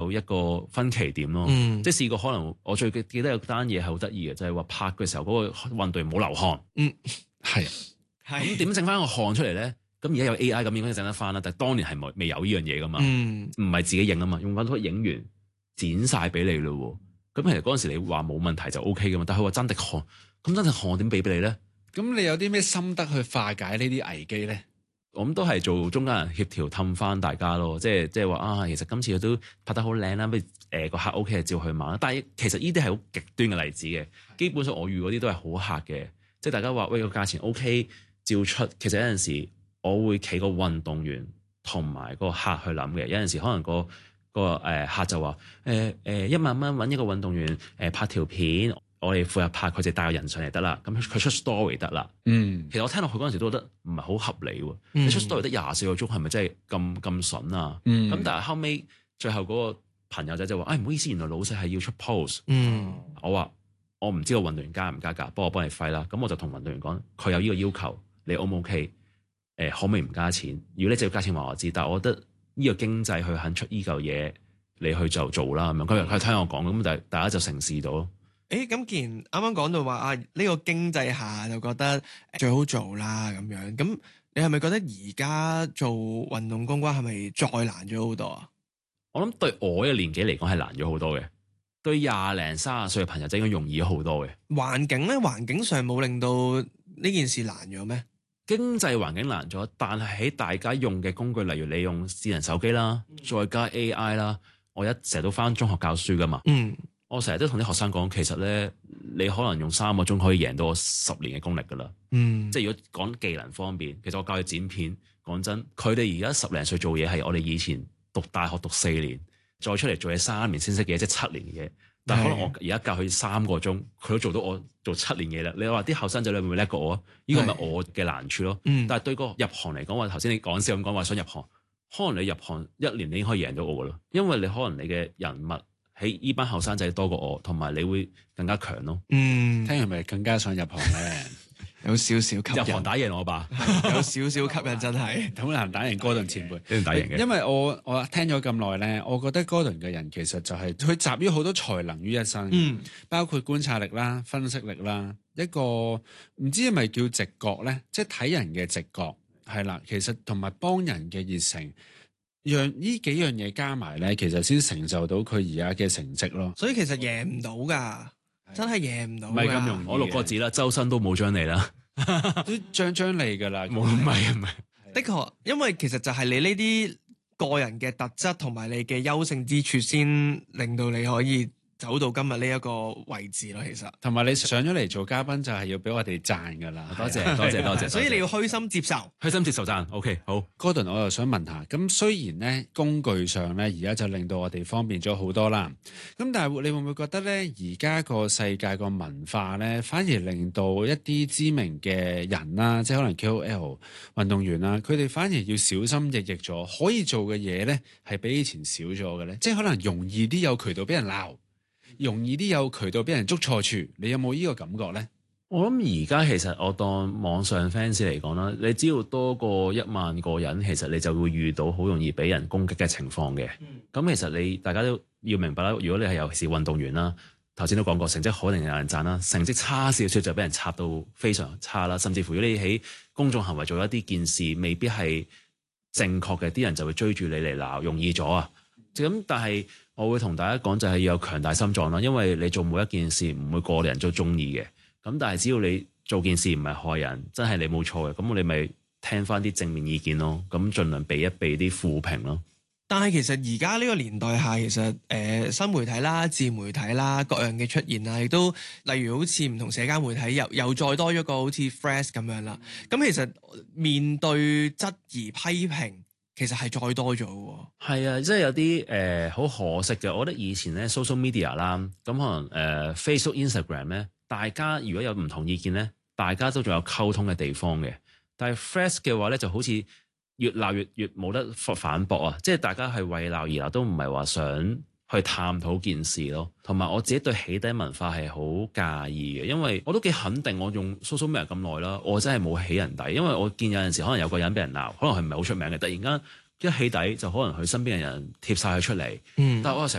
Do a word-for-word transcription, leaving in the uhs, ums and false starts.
有一個分歧點咯。嗯、即係試過可能我最記得有單嘢係好得意嘅，就係、是、話拍嘅時候嗰個運動員冇流汗。嗯，係係咁點整翻個汗出嚟咧？咁而家有 A I 咁應該整得翻啦，但係當年係冇未有呢樣嘢噶嘛，唔係、嗯、自己影啊嘛，用翻嗰影完剪晒俾你咯。咁其實嗰陣時你話冇問題就 O K 噶嘛，但係佢話真滴汗，咁真滴汗點俾俾你咧？ 咁你有啲咩心得去化解呢啲危機咧？ 我諗都係做中間人協調氹翻大家咯，即係即係話啊，其實今次佢都拍得好靚啦，不如誒個客 O K 就照去買啦。但係其實呢啲係好極端嘅例子嘅，基本上我遇嗰啲都係好客嘅，即係大家話喂個價錢 O K 照出。其實有陣時我會企個運動員同埋個客去諗嘅，有陣時可能個個誒客就話誒誒一萬蚊揾一個運動員誒拍條片。我哋負責拍佢，就帶個人上嚟得啦。咁佢出 story 得啦。嗯，其實我聽落去嗰陣時都覺得唔係好合理喎。嗯、你出 story 得廿四個鐘，係咪真係咁咁筍啊？咁、嗯、但係後尾最後嗰個朋友仔就話：，哎，唔好意思，原來老細係要出 post。嗯，我話我唔知道運動員加唔加價，不過我幫你揮啦。咁我就同運動員講，佢有呢個要求，你 O 唔 OK？誒、呃，可唔可以唔加錢？如果你就要加錢，話我知。但係我覺得呢個經濟去肯出呢嚿嘢，你去就做啦。咁樣佢佢聽我講，咁但大家就成事到咯。 誒咁，既然啱啱講到話啊，呢、這個經濟下就覺得最好做啦咁樣。咁你係咪覺得而家做運動公關係咪再難咗好多啊？ 我諗對我嘅年紀嚟講係難咗好多嘅，對廿零三十歲嘅朋友就應該容易咗好多嘅。環境咧，環境上冇令到呢件事難咗咩？ 經濟環境難咗，但係喺大家用嘅工具，例如你用智能手機啦，嗯、再加 A I 啦，我一成日都返中學教書㗎嘛。嗯。我成日都同啲學生講，其實咧，你可能用三個鐘可以贏到我十年嘅功力噶啦。嗯，即係如果講技能方面，其實我教佢剪片，講真，佢哋而家十零歲做嘢係我哋以前讀大學讀四年，再出嚟做嘢三年先識嘅嘢，即係七年嘅嘢。但係可能我而家教佢三個鐘，佢都做到我做七年嘢啦。你話啲後生仔女會唔會叻過我啊？呢個咪我嘅難處咯。嗯，但係對個入行嚟講，話頭先你講笑咁講話想入行，可能你入行一年你已經可以贏到我噶啦，因為你可能你嘅人脈。喺呢班後生仔多過我，同埋你會更加強咯。嗯， 聽係咪更加想入行咧？ 有少少吸引， 入行打贏我吧？ 有少少吸引真係。 好難打贏哥頓前輩， 一定打贏嘅。 因為我我聽咗咁耐咧，我覺得哥頓嘅人其實就係佢集於好多才能於一身。嗯，包括觀察力啦、分析力啦，一個唔知係咪叫直覺咧，即係睇人嘅直覺係啦。其實同埋幫人嘅熱誠。讓呢幾樣嘢加埋咧，其實先成就到佢而家嘅成績咯。 所以其實贏唔到噶，真係贏唔到。 唔係咁容易。我六個字啦，周身都冇張利啦， 都張張利噶啦。 冇，唔係唔係。 的確，因為其實就係你呢啲個人嘅特質同埋你嘅優勝之處，先令到你可以走到今日呢一個位置咯。其實同埋你上咗嚟做嘉賓，就係要俾我哋讚噶啦。 多謝多謝多謝。 所以你要虛心接受， 虛心接受讚。OK， 好。 哥頓，我又想問下，咁雖然咧工具上咧而家就令到我哋方便咗好多啦，咁但係你會唔會覺得咧而家個世界個文化咧，反而令到一啲知名嘅人啦，即係可能 K O L 運動員啦，佢哋反而要小心翼翼咗，可以做嘅嘢咧係比以前少咗嘅咧，即係可能容易啲有渠道俾人鬧。容易啲有渠道俾人捉錯處，你有冇呢個感覺呢？ 我諗而家其實我當網上 fans 嚟講啦，你只要多過一萬個人，其實你就會遇到好容易俾人攻擊嘅情況嘅。咁、嗯、其實你大家都要明白啦，如果你係尤其是運動員啦，頭先都講過成績好定有人讚啦，成績差少少就俾人插到非常差啦，甚至乎如果你喺公眾行為做一啲件事未必係正確嘅，啲人就會追住你嚟鬧，容易咗啊！咁但係我會同大家講就係要有強大心臟啦，因為你做每一件事唔會個個人都中意嘅。咁但係只要你做件事唔係害人，真係你冇錯嘅，咁你咪聽翻啲正面意見咯。咁盡量避一避啲負評咯。 但係其實而家呢個年代下，其實誒、呃、新媒體啦、自媒體啦各樣嘅出現啦，亦都例如好似唔同社交媒體又又再多咗個好似 Threads 咁樣啦。咁其實面對質疑批評。其實係再多咗喎， 係啊，即係有啲誒好可惜嘅。我覺得以前咧 social media 啦，咁可能誒、呃、Facebook、Instagram 咧，大家如果有唔同意見咧，大家都仲有溝通嘅地方嘅。但係 Threads 嘅話咧，就好似越鬧越越冇得反駁啊！即係大家係為鬧而鬧，都唔係話想去探討件事咯。同埋我自己對起底文化係好介意嘅，因為我都幾肯定，我用 social media 咁耐啦，我真係冇起人底。因為我見有陣時可能有個人俾人鬧，可能係唔係好出名嘅，突然間一起底就可能佢身邊嘅人貼晒佢出嚟。嗯，但係我成